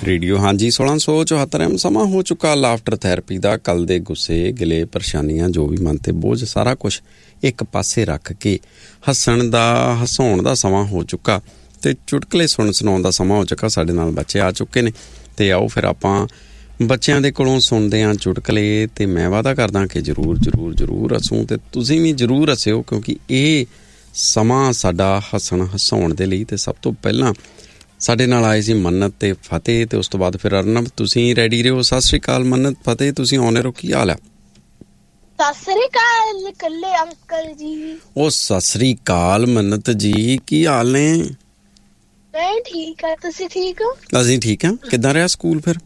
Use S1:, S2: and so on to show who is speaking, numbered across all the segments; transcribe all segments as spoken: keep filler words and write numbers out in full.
S1: Radio. ਹਾਂਜੀ, ਸੋਲਾਂ ਸੌ ਚੁਹੱਤਰ ਐਮ ਸਮਾਂ ਹੋ ਚੁੱਕਾ ਲਾਫਟਰ ਥੈਰੇਪੀ ਦਾ। ਕੱਲ ਦੇ ਗੁੱਸੇ, ਗਿਲੇ, ਪਰੇਸ਼ਾਨੀਆਂ, ਜੋ ਵੀ ਮਨ ਤੇ ਬੋਝ, ਸਾਰਾ ਕੁਛ ਇੱਕ ਪਾਸੇ ਰੱਖ ਕੇ ਹੱਸਣ ਦਾ, ਹਸਾਉਣ ਦਾ ਸਮਾਂ ਹੋ ਚੁੱਕਾ ਤੇ ਚੁਟਕਲੇ ਸੁਣ ਸੁਣਾਉਣ ਦਾ ਸਮਾਂ ਹੋ ਚੁੱਕਾ। ਸਾਡੇ ਨਾਲ ਬੱਚੇ ਆ ਚੁੱਕੇ ਨੇ ਤੇ ਆਓ ਫਿਰ ਆਪਾਂ ਬੱਚਿਆਂ ਦੇ ਕੋਲੋਂ ਸੁਣਦੇ ਹਾਂ ਚੁਟਕਲੇ। ਤੇ ਮੈਂ ਵਾਅਦਾ ਕਰਦਾ ਕਿ ਜ਼ਰੂਰ ਜ਼ਰੂਰ ਜ਼ਰੂਰ ਹੱਸੂੰ ਤੇ ਤੁਸੀਂ ਵੀ ਜ਼ਰੂਰ ਹੱਸਿਓ, ਕਿਉਂਕਿ ਇਹ ਸਮਾਂ ਸਾਡਾ ਹੱਸਣ ਹਸਾਉਣ ਦੇ ਲਈ। ਤੇ ਸਭ ਤੋਂ ਪਹਿਲਾਂ ਸਾਡੇ ਨਾਲ ਆਏ ਸੀ ਮੰਨਤ ਤੇ ਫਤਿਹ, ਤੇ ਉਸ ਤੋਂ ਬਾਅਦ ਫਿਰ ਅਰਨਬ। ਤੁਸੀਂ ਰੈਡੀ ਰਹੋ। ਸਤਿ ਸ਼੍ਰੀ ਅਕਾਲ ਮੰਨਤ, ਫਤਿਹ, ਤੁਸੀਂ ਆਉਣੇ ਰਹੋ। ਕੀ ਹਾਲ ਆ?
S2: ਸਤਿ ਸ੍ਰੀ ਅਕਾਲ ਕੱਲੇ ਅੰਕਲ ਜੀ। ਉਹ
S1: ਸਤਿ ਸ਼੍ਰੀ ਅਕਾਲ ਮੰਨਤ ਜੀ, ਕੀ ਹਾਲ ਨੇ?
S2: ਮੈਂ ਠੀਕ ਆ, ਤੁਸੀਂ ਠੀਕ ਹੋ?
S1: ਅਸੀਂ ਠੀਕ ਹਾਂ। ਕਿੱਦਾਂ ਰਿਹਾ ਸਕੂਲ ਫਿਰ?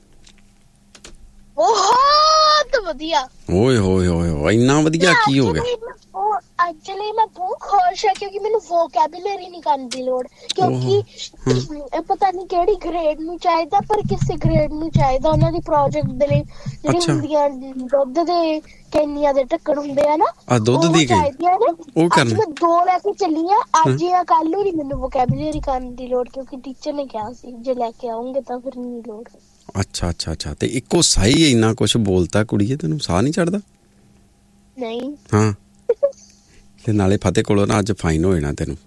S2: ਬਹੁਤ ਵਧੀਆ।
S1: ਓਏ ਹੋਏ ਹੋਏ ਹੋਏ, ਇੰਨਾ ਵਧੀਆ ਕੀ ਹੋ ਗਿਆ?
S2: ਐਕਚੁਅਲੀ ਮੈਂ ਬਹੁਤ ਖੁਸ਼ ਹਾਂ ਕਿਉਂਕਿ ਮੈਨੂੰ ਵੋਕੈਬੂਲਰੀ ਨਹੀਂ ਕਰਨ ਦੀ ਲੋੜ, ਕਿਉਂਕਿ ਇਹ ਪਤਾ ਨਹੀਂ ਕਿਹੜੀ ਗ੍ਰੇਡ ਨੂੰ ਚਾਹੀਦਾ, ਪਰ ਕਿਸੇ ਗ੍ਰੇਡ ਨੂੰ ਚਾਹੀਦਾ ਉਹਨਾਂ ਦੀ ਪ੍ਰੋਜੈਕਟ ਦੇ ਲਈ। ਜਿਹੜੀ ਹੁੰਦੀਆਂ ਦੁੱਧ ਦੇ ਕੈਨੀਆਂ ਦੇ ਢੱਕਣ ਹੁੰਦੇ ਆ ਨਾ,
S1: ਦੁੱਧ ਦੀ
S2: ਚਾਹੀਦੀਆਂ ਨੇ।
S1: ਉਹ
S2: ਅੱਜ ਮੈਂ ਦੋ ਲੈ ਕੇ ਚੱਲੀ ਆ, ਅੱਜ ਜਾਂ ਕੱਲ ਨੂੰ ਨਹੀਂ ਮੈਨੂੰ ਵੋਕੈਬੂਲਰੀ ਕਰਨ ਦੀ ਲੋੜ, ਕਿਉਂਕਿ ਟੀਚਰ ਨੇ ਕਿਹਾ ਸੀ ਜੇ ਲੈ ਕੇ ਆਉਂਗੇ ਤਾਂ ਫਿਰ ਨਹੀਂ ਲੋੜ।
S1: ਅੱਛਾ ਅੱਛਾ ਅੱਛਾ। ਤੇ ਇੱਕੋ ਸਹੀ ਇੰਨਾ ਕੁਛ ਬੋਲਤਾ ਕੁੜੀਏ, ਤੈਨੂੰ ਸਾਹ ਨਹੀਂ ਚੜਦਾ?
S2: ਨਹੀਂ।
S1: ਹਾਂ, ਤੇ ਨਾਲੇ ਫਤਿਹ ਕੋਲੋਂ ਨਾ ਅੱਜ ਫਾਈਨ ਹੋ ਜਾਣਾ ਤੈਨੂੰ।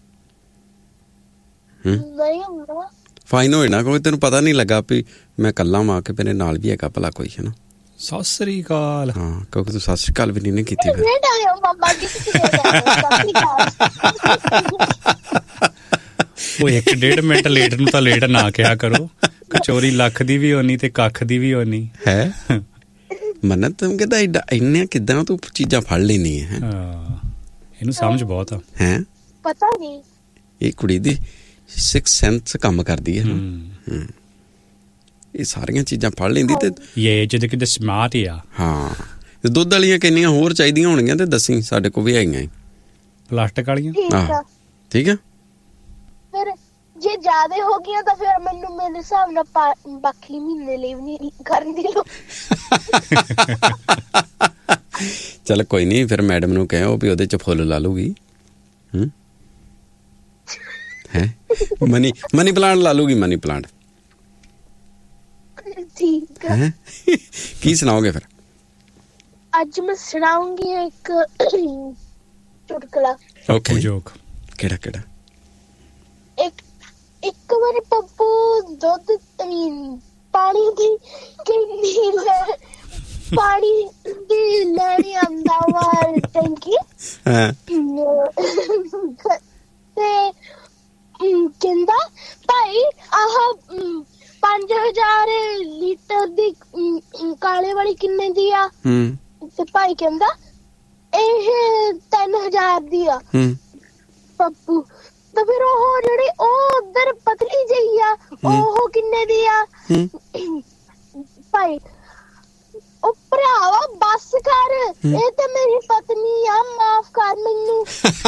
S2: ਨਹੀਂ ਹੁੰਦਾ
S1: ਫਾਈਨ ਹੋ ਜਾਣਾ, ਕਿਉਂਕਿ ਤੈਨੂੰ ਪਤਾ ਨਹੀਂ ਲੱਗਾ ਵੀ ਮੈਂ ਕੱਲਾ ਮਾਂ ਕੇ ਮੇਰੇ ਨਾਲ ਵੀ ਹੈਗਾ ਭਲਾ ਕੋਈ, ਹੈ ਨਾ।
S3: ਸਤਿ ਸ੍ਰੀ ਅਕਾਲ।
S1: ਹਾਂ, ਕਿਉਂਕਿ ਤੂੰ ਸਤਿ ਸ੍ਰੀ ਅਕਾਲ ਵੀ ਨਹੀਂ ਕੀਤੀ ਫਿਰ।
S3: ਉਹ ਇੱਕ ਡੇਢ ਮਿੰਟ ਲੇਟ ਨੂੰ ਤਾਂ ਲੇਟ ਨਾ ਕਿਹਾ ਕਰੋ। ਕਚੋਰੀ ਲੱਖ ਦੀ ਵੀ ਹੋਣੀ ਤੇ ਕੱਖ ਦੀ ਵੀ ਹੋਣੀ
S1: ਹੈ। ਮੰਨਤ ਤੂੰ ਕਹਿੰਦਾ ਏਡਾ ਇੰਨੇ ਕਿੱਦਾਂ ਤੂੰ ਚੀਜ਼ਾਂ ਫੜ ਲੈਣੀ ਹੈ?
S3: ਇਹਨੂੰ ਸਮਝ ਬਹੁਤ ਆ।
S1: ਹੈ
S2: ਪਤਾ ਨਹੀਂ, ਇਹ
S1: ਕੁੜੀ ਦੀ ਸਿਕਸ ਸੈਂਸ ਕੰਮ ਕਰਦੀ ਹੈ ਨਾ। ਇਹ ਸਾਰੀਆਂ ਚੀਜ਼ਾਂ ਫੜ ਲੈਂਦੀ ਤੇ
S3: ਇਹ ਜਿਹਦੇ ਕਿਤੇ ਸਮਾਰਟ ਹੀ ਆ।
S1: ਹਾਂ, ਤੇ ਦੁੱਧ ਵਾਲੀਆਂ ਕਿੰਨੀਆਂ ਹੋਰ ਚਾਹੀਦੀਆਂ ਹੋਣਗੀਆਂ ਤੇ ਦੱਸੀ, ਸਾਡੇ ਕੋਲ ਵੀ ਆਈਆਂ
S3: ਪਲਾਸਟਿਕ ਵਾਲੀਆਂ।
S1: ਆਹ ਠੀਕ ਆ।
S2: ਫਿਰ ਜੇ ਜ਼ਿਆਦਾ ਹੋ ਗਈਆਂ ਤਾਂ ਫਿਰ ਮੈਨੂੰ ਮੇਰੇ ਹਿਸਾਬ ਨਾਲ ਬਾਕੀ ਮਹੀਨੇ ਲਈ ਵੀ ਨਹੀਂ ਕਰਨ ਦੀ ਲੋੜ।
S1: ਚੱਲ ਕੋਈ ਨਹੀਂ, ਫਿਰ ਮੈਡਮ ਨੂੰ ਕਹੋ ਵੀ ਉਹਦੇ ਚ ਫੁੱਲ ਲਾ ਲੂਗੀ। ਹੂੰ ਹੈ ਮਨੀ ਮਨੀ ਪਲਾਂਟ ਲਾ ਲੂਗੀ, ਮਨੀ ਪਲਾਂਟ।
S2: ਠੀਕ ਹੈ।
S1: ਕੀ ਸੁਣਾਓਗੇ ਫਿਰ?
S2: ਅੱਜ ਮੈਂ ਸੁਣਾਉਂਗੀ ਇੱਕ ਚੁਟਕਲਾ।
S1: ਓਕੇ,
S3: ਜੋਕ।
S1: ਕਿਹੜਾ ਕਿਹੜਾ?
S2: ਇੱਕ ਇੱਕ ਵਾਰੀ ਪੱਪੂ ਦੁੱਧ ਪਾਣੀ ਦੀ ਕਿੰਨੀ ਲੈ ਪਾਣੀ ਦੀ ਲੈਣੀ ਆਉਂਦਾ ਵਾ ਟੈਂਕੀ ਤੇ ਕਹਿੰਦਾ ਭਾਈ ਆਹ ਪੰਜ ਹਜ਼ਾਰ ਲੀਟਰ ਦੀ ਕਾਲੇ ਵਾਲੀ ਕਿੰਨੇ ਦੀ ਆ? ਤੇ ਭਾਈ ਕਹਿੰਦਾ ਇਹ ਤਿੰਨ ਹਜ਼ਾਰ ਦੀ ਆ। ਪੱਪੂ ਤਾਂ ਫਿਰ ਉਹ ਜਿਹੜੀ ਉਹ ਉਧਰ ਪਤਲੀ ਜਿਹੀ ਆ, ਉਹ ਕਿੰਨੇ ਦੀ ਆ? ਭਾਈ ਉਹ ਭਰਾਵਾ ਬੱਸ ਕਰ, ਇਹ ਤਾਂ ਮੇਰੀ ਪਤਨੀ ਆ, ਮਾਫ ਕਰ ਮੈਨੂੰ।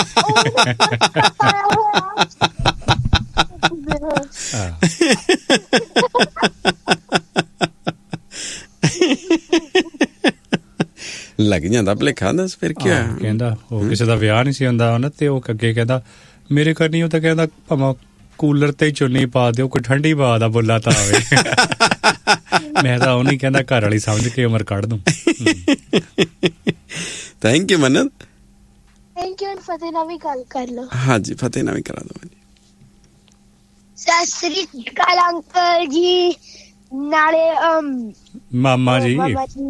S1: ਲੱਗ ਜਾਂਦਾ ਭਲੇਖਾ। ਦੱਸ ਫਿਰ ਕੀ ਹੋਇਆ?
S3: ਕਹਿੰਦਾ ਉਹ ਕਿਸੇ ਦਾ ਵਿਆਹ ਨਹੀਂ ਸੀ ਹੁੰਦਾ ਉਹਨਾਂ ਤੇ ਉਹ ਅੱਗੇ ਕਹਿੰਦਾ ਮੇਰੇ ਘਰ ਨਹੀਂ। ਉਹ ਤਾਂ ਕਹਿੰਦਾ ਭਾਵੇਂ ਕੂਲਰ ਤੇ ਚੁੰਨੀ ਪਾ ਦਿਓ, ਕੋਈ ਠੰਡੀ ਪਾ ਦਾ ਬੁੱਲਾ ਤਾਂ ਆਵੇ। ਮੈਂ ਤਾਂ ਉਹ ਨਹੀਂ ਕਹਿੰਦਾ ਘਰ ਵਾਲੀ ਸਮਝ ਕੇ ਉਮਰ ਕੱਢ ਦੂੰ।
S1: Thank you Mannat.
S2: Thank you. ਫਤਿਹ ਨਾਲ ਵੀ ਗੱਲ ਕਰ ਲਓ।
S1: ਹਾਂਜੀ, ਫਤਿਹ ਨਾਲ ਵੀ ਕਰਾ ਦੋ।
S2: ਸਤਿ ਸ੍ਰੀ ਅਕਾਲ ਅੰਕਲ ਜੀ, ਨਾਲੇ
S3: ਮਾਮਾ ਜੀ।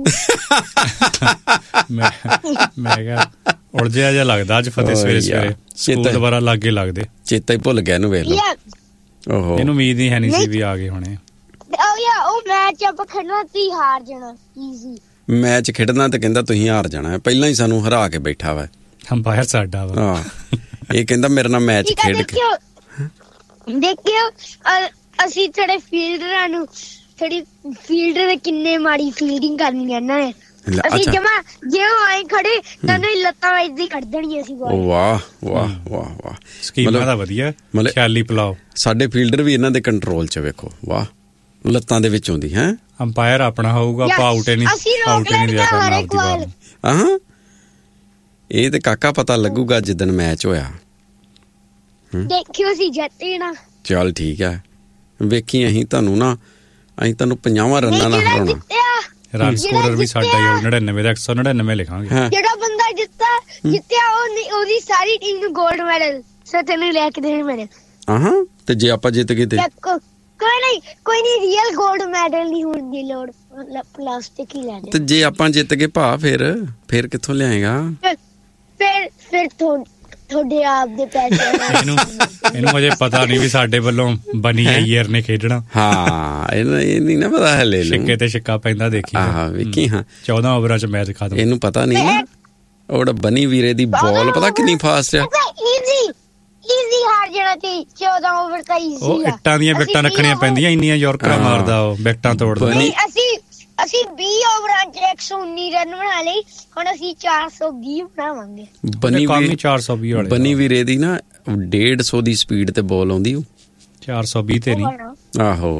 S3: ਮੈਂ ਮੈਂ ਕਿਹਾ ਉਲਝਿਆ ਜਿਹਾ ਲੱਗਦਾ ਅੱਜ ਫਤਿਹ ਸਵੇਰੇ ਸਵੇਰੇ। ਸਕੂਲ ਦੁਬਾਰਾ ਲਾਗੇ ਲੱਗਦੇ,
S1: ਚੇਤਾ ਹੀ ਭੁੱਲ ਗਿਆ ਇਹਨੂੰ। ਵੇਖ ਲਓ, ਓਹੋ ਇਹਨੂੰ
S3: ਉਮੀਦ ਨਹੀਂ ਹੈ ਨਹੀਂ ਸੀ ਵੀ ਆ ਗਏ ਹੋਣੇ।
S2: ਉਹ ਮੈਚ ਆਪਾਂ ਖੇਡਣਾ ਤੀ ਹਾਰ ਜਾਣਾ। ਈਜ਼ੀ
S1: ਮੈਚ ਖੇਡਣਾ ਤੇ ਕਹਿੰਦਾ ਤੁਸੀਂ ਹਾਰ ਜਾਣਾ। ਪਹਿਲਾਂ ਹੀ ਸਾਨੂੰ ਹਰਾ ਕੇ ਬੈਠਾ ਵਾ।
S3: ਅੰਪਾਇਰ ਸਾਡਾ ਵਾ।
S1: ਹਾਂ, ਇਹ ਕਹਿੰਦਾ ਮੇਰੇ ਨਾਲ ਮੈਚ ਖੇਡ ਕੇ
S2: ਦੇਖਿਓ। ਅਸੀਂ ਥੋੜੇ ਫੀਲਡਰਾਂ ਨੂੰ ਥੋੜੀ ਫੀਲਡਰ ਦੇ ਕਿੰਨੇ ਮਾੜੀ ਫੀਲਡਿੰਗ ਕਰਨੀ ਹੈ ਨਾ। ਅਸੀਂ ਜਮਾ ਜੇ ਆਏ ਖੜੇ ਤਾਂ ਲੱਤਾਂ ਏਦਾਂ ਹੀ ਕੱਢ ਦੇਣੀਆਂ ਸੀ।
S1: ਵਾਹ ਵਾਹ ਵਾਹ ਵਾਹ,
S3: ਸਕੀਮਾਂ ਦਾ ਵਧੀਆ। ਖਿਆਲੀ ਪਲਾਓ।
S1: ਸਾਡੇ ਫੀਲਡਰ ਵੀ ਇਹਨਾਂ ਦੇ ਕੰਟਰੋਲ ਚ। ਵੇਖੋ, ਵਾਹ, ਲੱਤਾਂ ਦੇ ਵਿੱਚ ਆਉਂਦੀ ਹੈ।
S3: ਅੰਪਾਇਰ ਆਪਣਾ ਹੋਊਗਾ, ਆਊਟ ਨਹੀਂ ਆਊਟ ਨਹੀਂ ਦਿਆ ਕਰਨਾ ਆਪਦੀ ਬਾਲ।
S1: ਹਾਂ, ਇਹ ਤੇ ਕਾਕਾ ਪਤਾ ਲੱਗੂਗਾ ਜਿੱਦਣ ਮੈਚ ਹੋਇਆ।
S2: ਦੇਖਿਓ ਸੀ ਜਿੱਤਣਾ।
S1: ਚੱਲ ਠੀਕ ਹੈ, ਵੇਖੀ ਅਸੀਂ ਤੁਹਾਨੂੰ ਨਾ ਅਸੀਂ ਤੁਹਾਨੂੰ ਪੰਜਾਵਾਂ ਰਨਾਂ ਨਾਲ ਹਰਾਉਣਾ।
S3: ਰਨ ਸਕੋਰਰ ਵੀ ਸਾਡਾ ਹੀ ਨੜਿਨਵੇਂ ਦਾ ਇੱਕ ਸੌ ਨੜਿਨਵੇਂ ਲਿਖਾਂਗੇ।
S2: ਜਿਹੜਾ ਬੰਦਾ ਜਿੱਤਾ ਜਿੱਤਿਆ ਉਹ ਉਹਦੀ ਸਾਰੀ ਟੀਮ ਨੂੰ 골ਡ ਮੈਡਲ ਸੋ ਤੈਨੂੰ ਲੈ ਕੇ ਦੇਣੇ ਮੇਰੇ।
S1: ਹਾਂ ਤੇ ਜੇ ਆਪਾਂ ਜਿੱਤ ਗਏ ਤੇ
S2: ਕੋਈ ਨਹੀਂ ਕੋਈ ਨਹੀਂ ਰੀਅਲ 골ਡ ਮੈਡਲ ਨਹੀਂ ਹੋਣ ਦੀ ਲੋੜ ਪਲਾਸਟਿਕ ਹੀ ਲੈਣੇ।
S1: ਤੇ ਜੇ ਆਪਾਂ ਜਿੱਤ ਗਏ ਭਾ ਫਿਰ ਫਿਰ ਕਿੱਥੋਂ ਲਿਆਏਗਾ?
S2: ਫਿਰ ਫਿਰ ਤੁਹਾਡੇ ਆਪ ਦੇ ਪੈਸੇ।
S3: ਇਹਨੂੰ ਇਹਨੂੰ ਅਜੇ ਪਤਾ ਨਹੀਂ ਵੀ ਸਾਡੇ ਵੱਲੋਂ ਬਨੀ ਅਈਅਰ ਨੇ ਖੇਡਣਾ।
S1: ਹਾਂ ਇਹਨੂੰ ਇਹ ਨਹੀਂ ਨਾ ਪਤਾ ਹਲੇ।
S3: ਛਿੱਕੇ ਤੇ ਛਿੱਕਾ ਪੈਂਦਾ ਦੇਖੀ।
S1: ਆਹ ਵੇਖੀ ਹਾਂ
S3: ਚੌਦਾਂ ਓਵਰਾਂ ਚ ਮੈਚ ਖਤਮ।
S1: ਇਹਨੂੰ ਪਤਾ ਨਹੀਂ ਨਾ ਉਹ ਬਨੀ ਵੀਰੇ ਦੀ ਬਾਲ ਪਤਾ ਕਿੰਨੀ ਫਾਸਟ ਆ।
S2: ਈਜ਼ੀ ਈਜ਼ੀ ਹਾਰ ਜਾਣਾ ਤੇ ਚੌਦਾਂ ਓਵਰ ਤਾਂ ਈਜ਼ੀ ਆ।
S3: ਉਹ ਇੱਟਾਂ ਦੀਆਂ ਵਿਕਟਾਂ ਰੱਖਣੀਆਂ ਪੈਂਦੀਆਂ ਇੰਨੀਆਂ ਯਾਰਕਰਾਂ ਮਾਰਦਾ ਉਹ ਵਿਕਟਾਂ ਤੋੜਦਾ।
S2: ਅਸੀਂ ਅਸੀਂ ਵੀਹ ਓਵਰਾਂ ਚ ਇੱਕ ਸੌ ਉੱਨੀ ਰਨ ਬਣਾ ਲਈ ਹੁਣ ਅਸੀਂ ਚਾਰ ਸੌ ਵੀਹ ਬਣਾਵਾਂਗੇ।
S1: ਬਨੀ ਵੀ
S3: ਚਾਰ ਸੌ ਵੀਹ ਵਾਲੇ
S1: ਬਨੀ ਵੀਰੇ ਦੀ ਨਾ ਡੇਢ ਸੌ ਦੀ ਸਪੀਡ ਤੇ ਬਾਲ ਆਉਂਦੀ ਉਹ
S3: ਚਾਰ ਸੌ ਵੀਹ ਤੇ ਨਹੀਂ।
S1: ਆਹੋ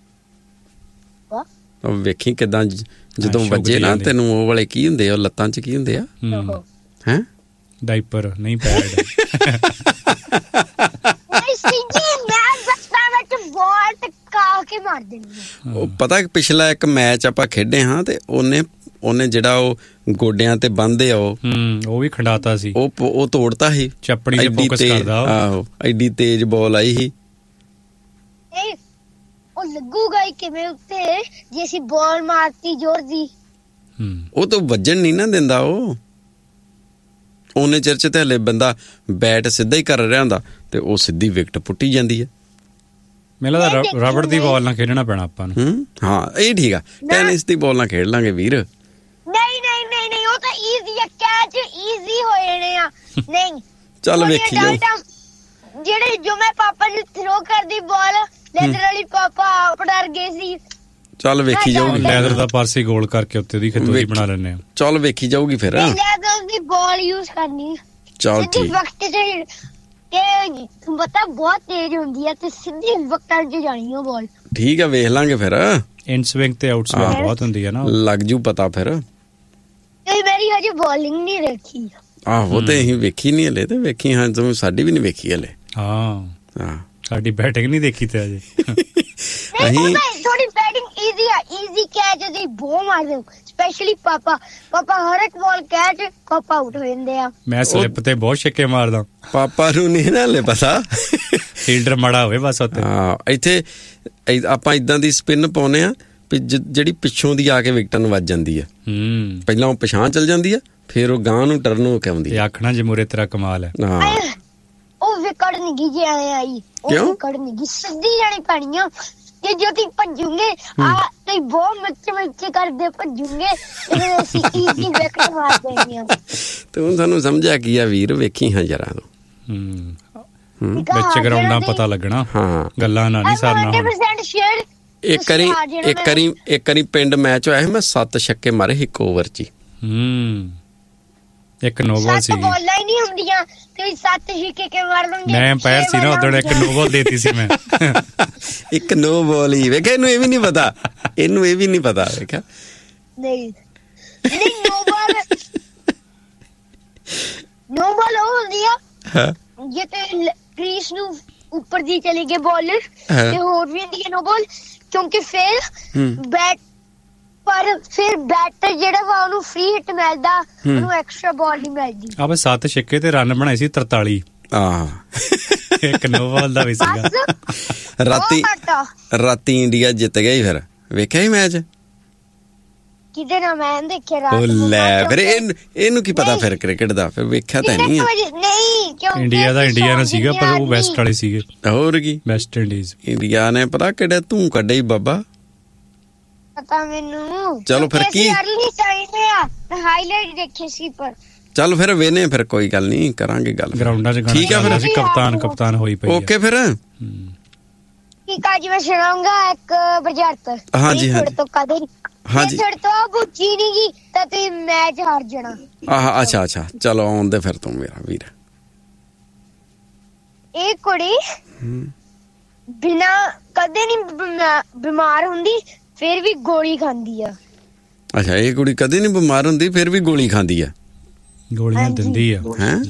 S1: ਉਹ ਵੇਖੀ ਕਿਦਾਂ ਜਦੋਂ ਵੱਜੇ ਨਾ ਤੈਨੂੰ ਉਹ ਵਾਲੇ ਕੀ ਹੁੰਦੇ ਆ ਲੱਤਾਂ ਚ ਕੀ ਹੁੰਦੇ ਆ ਹੈ ਡਾਈਪਰ ਨਹੀਂ ਪੈਡ। ਉਹ ਪਤਾ ਪਿਛਲਾ ਇੱਕ ਮੈਚ ਆਪਾਂ ਖੇਡੇ ਹਾਂ ਤੇ ਉਹਨੇ ਉਹਨੇ ਜਿਹੜਾ ਉਹ ਗੋਡਿਆਂ ਤੇ ਬੰਨਦੇ ਆ ਉਹ
S3: ਉਹ ਵੀ ਖੰਡਾਤਾ ਸੀ। ਉਹ
S1: ਉਹ ਤੋੜਤਾ ਸੀ
S3: ਚੱਪੜੀ ਤੇ ਫੋਕਸ ਕਰਦਾ।
S1: ਆਹੋ ਐਡੀ ਤੇਜ਼ ਬਾਲ ਆਈ ਸੀ।
S2: ਉਹ ਲੱਗੂਗਾ ਹੀ ਕਿਵੇਂ ਉੱਤੇ ਜੇ ਅਸੀਂ ਬਾਲ ਮਾਰਤੀ ਜ਼ੋਰ ਦੀ।
S1: ਉਹ ਤਾਂ ਵੱਜਣ ਨਹੀਂ ਨਾ ਦਿੰਦਾ ਉਹ ਉਹਨੇ ਚਿਰ ਚ ਤੇ ਹਲੇ ਬੰਦਾ ਬੈਟ ਸਿੱਧਾ ਹੀ ਕਰ ਰਿਹਾ ਹੁੰਦਾ ਤੇ ਉਹ ਸਿੱਧੀ ਵਿਕਟ ਪੁੱਟੀ ਜਾਂਦੀ ਹੈ। ਮੈਨੂੰ ਲੱਗਦਾ ਰਬੜ ਦੀ ਬਾਲ ਨਾਲ ਖੇਡਣਾ ਪੈਣਾ ਆਪਾਂ ਨੂੰ। ਹਾਂ ਇਹ ਠੀਕ ਆ ਟੈਨਿਸ ਦੀ ਬਾਲ ਨਾਲ ਖੇਡ ਲਾਂਗੇ ਵੀਰ।
S2: ਨਹੀਂ ਨਹੀਂ ਨਹੀਂ ਨਹੀਂ ਉਹ ਤਾਂ ਈਜ਼ੀ ਆ ਕੈਚ ਈਜ਼ੀ ਹੋ ਜਾਣੇ ਆ। ਨਹੀਂ
S1: ਚੱਲ ਵੇਖੀ ਜਾਓ
S2: ਜਿਹੜੇ ਜੋ ਮੈਂ ਪਾਪਾ ਨੂੰ ਥਰੋ ਕਰਦੀ ਬਾਲ ਲੈਦਰ ਵਾਲੀ ਪਾਪਾ ਆਪ ਡਰ ਗਏ ਸੀ।
S1: ਚੱਲ ਵੇਖੀ ਜਾਊਗੀ
S3: ਲੈਦਰ ਦਾ ਪਾਰਸੀ ਗੋਲ ਕਰਕੇ ਉੱਤੇ ਦੀ ਖਿੱਤੋਦੀ ਬਣਾ ਲੈਣੇ ਆ।
S1: ਚੱਲ ਵੇਖੀ ਜਾਊਗੀ ਫਿਰ
S2: ਲੈਦਰ ਦੀ ਬਾਲ ਯੂਜ਼ ਕਰਨੀ।
S1: ਚੱਲ ਠੀਕ
S2: ਵਕਤ ਤੇ ਤੇ ਪਤਾ ਬਹੁਤ ਤੇਜ਼ ਹੁੰਦੀ ਹੈ ਤੇ ਸਿੱਧੀ ਵਕਤਾਂ 'ਚ ਜਾਣੀ ਉਹ ਬਾਲ।
S1: ਠੀਕ ਆ ਵੇਖ ਲਾਂਗੇ ਫਿਰ।
S3: ਇਨ ਸਵਿੰਗ ਤੇ ਆਊਟ ਸਵਿੰਗ ਬਹੁਤ ਹੁੰਦੀ ਹੈ ਨਾ
S1: ਲੱਗ ਜੂ ਪਤਾ ਫਿਰ।
S2: ਤੇ ਮੇਰੀ ਹਜੇ ਬੋਲਿੰਗ ਨਹੀਂ ਰੱਖੀ। ਆਹੋ
S1: ਤੇ ਅਸੀਂ ਵੇਖੀ ਨਹੀਂ ਹਲੇ ਤੇ ਵੇਖੀ ਹਾਂ ਤੂੰ ਸਾਡੀ ਵੀ ਨਹੀਂ ਵੇਖੀ ਹਲੇ।
S3: ਹਾਂ ਹਾਂ ਸਾਡੀ ਬੈਟਿੰਗ ਨਹੀਂ ਦੇਖੀ ਤੇ ਅਜੇ।
S2: ਅਸੀਂ ਥੋੜੀ ਬੈਟਿੰਗ ਈਜ਼ੀ ਆ ਈਜ਼ੀ ਕੈਚ ਦੀ ਬਹੁਤ ਮਾਰਦੇ ਸਪੈਸ਼ਲੀ ਪਾਪਾ ਪਾਪਾ ਹਰ ਇੱਕ ਬਾਲ ਕੈਚ ਪਾਪਾ ਆਊਟ ਹੋ ਜਾਂਦੇ ਆ। ਮੈਂ
S3: ਸਲਿੱਪ ਤੇ ਬਹੁਤ ਛੱਕੇ ਮਾਰਦਾ।
S1: ਪਾਪਾ ਨੂੰ ਨਹੀਂ ਨਾ ਹਲੇ ਪਤਾ
S3: ਫੀਲਡਰ ਮਾੜਾ ਹੋਵੇ ਬਸ ਉੱਤੇ।
S1: ਹਾਂ ਇੱਥੇ ਆਪਾਂ ਇਦਾਂ ਦੀ ਸਪਿਨ ਪਾਉਨੇ ਆ ਜਿਹੜੀ ਪਿੱਛੋਂ ਦੀ ਆ ਕੇ ਵਿਕਟਾਂ ਨੂੰ ਵੱਜ ਜਾਂਦੀ ਆ। ਪਹਿਲਾਂ ਉਹ ਪਛਾਣ ਚਲ ਜਾਂਦੀ ਆ ਫਿਰ ਉਹ ਗਾਂ ਨੂੰ ਟਰਨ ਹੋ ਕੇ ਆਉਂਦੀ ਆ।
S3: ਆਖਣਾ ਜਮੂਰੇ ਤੇਰਾ ਕਮਾਲ ਹੈ।
S1: ਹਾਂ
S2: ਉਹ ਵਿਕਟ ਨਹੀਂ ਗਈ ਜੇ ਆਈ ਉਹ ਵਿਕਟ ਨਹੀਂ ਗਈ ਸਿੱਧੀ ਜਾਣੀ ਪੈਣੀ ਆ ਕਿ ਜੋ ਤੁਸੀਂ ਭੱਜੂਗੇ ਆ ਤੇ ਬਹੁਤ ਮੱਚੇ ਮੱਚੇ ਕਰਦੇ ਭੱਜੂਗੇ ਤੇ ਅਸੀਂ ਈਜ਼ੀ ਵਿਕਟ ਮਾਰ ਦੇਣੀ ਆ।
S1: ਤੂੰ ਸਾਨੂੰ ਸਮਝਿਆ ਕੀ ਆ ਵੀਰ ਵੇਖੀ ਹਾਂ ਜਰਾ ਤੂੰ।
S3: ਹੂੰ ਵਿੱਚ ਗਰਾਊਂਡਾਂ ਪਤਾ ਲੱਗਣਾ। ਹਾਂ ਗੱਲਾਂ ਨਾ ਨਹੀਂ ਸਰਨਾ। ਇੱਕ ਵਾਰੀ
S1: ਇੱਕ ਵਾਰੀ ਇੱਕ ਵਾਰੀ ਪਿੰਡ ਮੈਚ ਹੋਇਆ ਸੀ ਮੈਂ ਸੱਤ ਛੱਕੇ ਮਾਰੇ ਇੱਕ ਓਵਰ ਚ।
S3: ਹੂੰ ਇੱਕ ਨੋ ਬਾਲ ਸੀ।
S2: ਸੱਤ ਬਾਲਾਂ ਹੀ ਨਹੀਂ ਹੁੰਦੀਆਂ ਤੇ ਸੱਤ ਛੱਕੇ ਕੇ ਮਾਰ ਲਵਾਂਗੇ।
S3: ਮੈਂ ਅੰਪਾਇਰ ਸੀ ਨਾ ਉਦੋਂ ਇੱਕ ਨੋ ਬਾਲ ਦੇਤੀ ਸੀ ਮੈਂ।
S1: ਇੱਕ ਨੋ ਬਾਲ ਹੀ ਵੇਖਿਆ ਇਹਨੂੰ ਇਹ ਵੀ ਨਹੀਂ ਪਤਾ ਇਹਨੂੰ ਇਹ ਵੀ ਨਹੀਂ ਪਤਾ ਵੇਖਿਆ।
S2: ਨਹੀਂ ਨਹੀਂ ਨੋ ਬਾਲ ਨੋ ਬਾਲ ਹੁੰਦੀ ਆ ਜੇ ਤੇ ਕ੍ਰੀਸ ਨੂੰ ਉੱਪਰ ਦੀ ਚਲੀ ਗਈ ਬਾਲ ਤੇ ਹੋਰ ਵੀ ਹੁੰਦੀ ਹੈ ਨੋ ਬਾਲ ਕਿਉਂਕਿ ਫਿਰ ਬੈਟ ਪਰ ਫਿਰ ਬੈਟਰ ਜਿਹੜਾ ਵਾ ਉਹਨੂੰ ਫ੍ਰੀ ਹਿੱਟ ਮਿਲਦਾ ਉਹਨੂੰ ਐਕਸਟਰਾ ਬਾਲ ਨਹੀਂ ਮਿਲਦੀ।
S3: ਆ ਬਸ ਸੱਤ ਛੱਕੇ ਤੇ ਰਨ ਬਣਾਏ ਸੀ ਤਰਤਾਲੀ।
S1: ਆਹ
S3: ਇੱਕ ਨੋ ਬਾਲ ਦਾ ਵੀ ਸੀਗਾ।
S1: ਰਾਤੀ ਰਾਤੀ ਇੰਡੀਆ ਜਿੱਤ ਗਿਆ ਫਿਰ ਵੇਖਿਆ ਹੀ ਮੈਚ
S2: ਕਿਤੇ ਨਾ ਮੈਂ ਦੇਖਿਆ ਰਾਤ
S1: ਨੂੰ। ਉਹ ਲੈ ਫਿਰ ਇਹਨੂੰ ਕੀ ਪਤਾ ਫਿਰ ਕ੍ਰਿਕਟ ਦਾ ਫਿਰ ਵੇਖਿਆ ਤਾਂ ਨਹੀਂ।
S2: ਨਹੀਂ ਕਿਉਂ
S3: ਇੰਡੀਆ ਦਾ ਇੰਡੀਆ ਨਾਲ ਸੀਗਾ ਪਰ ਉਹ ਵੈਸਟ ਵਾਲੇ ਸੀਗੇ।
S1: ਹੋਰ ਕੀ
S3: ਵੈਸਟ ਇੰਡੀਜ਼।
S1: ਇੰਡੀਆ ਨੇ ਪਤਾ ਕਿਹੜਾ ਤੂੰ ਕੱਢਿਆ ਹੀ ਬਾਬਾ
S2: ਪਤਾ ਮੈਨੂੰ।
S1: ਚਲੋ ਫਿਰ ਕੀ
S2: ਹਾਈਲਾਈਟ ਦੇਖੇ ਸੀ ਪਰ
S1: ਚੱਲ ਫਿਰ ਵੇਨੇ ਫਿਰ ਕੋਈ ਗੱਲ ਨਹੀਂ ਕਰਾਂਗੇ ਗੱਲ
S3: ਗਰਾਊਂਡਾਂ 'ਚ। ਠੀਕ ਆ ਫਿਰ ਅਸੀਂ ਕਪਤਾਨ ਕਪਤਾਨ ਹੋਈ ਪਈ।
S1: ਓਕੇ ਫਿਰ
S2: ਠੀਕ ਆ ਜੀ ਮੈਂ ਸੁਣਾਉਂਗਾ ਇੱਕ ਬਜਾਰਤ।
S1: ਹਾਂਜੀ ਹਾਂਜੀ
S2: ਤੋਂ ਕਦੇ ਹਾਂਜੀ ਛੜ ਤੋਂ ਬੁੱਝੀ ਨਹੀਂ ਗਈ ਤਾਂ ਤੁਸੀਂ ਮੈਚ ਹਾਰ ਜਾਣਾ।
S1: ਆਹ ਅੱਛਾ ਅੱਛਾ ਚਲੋ ਆਉਂਦੇ ਫਿਰ ਤੂੰ ਮੇਰਾ ਵੀਰ।
S2: ਇਹ ਕੁੜੀ ਬਿਨਾ ਕਦੇ ਨਹੀਂ ਬਿਮਾਰ ਹੁੰਦੀ ਫਿਰ ਵੀ ਗੋਲੀ ਖਾਂਦੀ ਆ।
S1: ਅੱਛਾ ਇਹ ਕੁੜੀ ਕਦੇ ਨਹੀਂ ਬਿਮਾਰ ਹੁੰਦੀ ਫਿਰ ਵੀ ਗੋਲੀ ਖਾਂਦੀ ਆ।
S3: ਗੋਲੀਆਂ ਦਿੰਦੀ ਆ।
S1: ਹੈਂ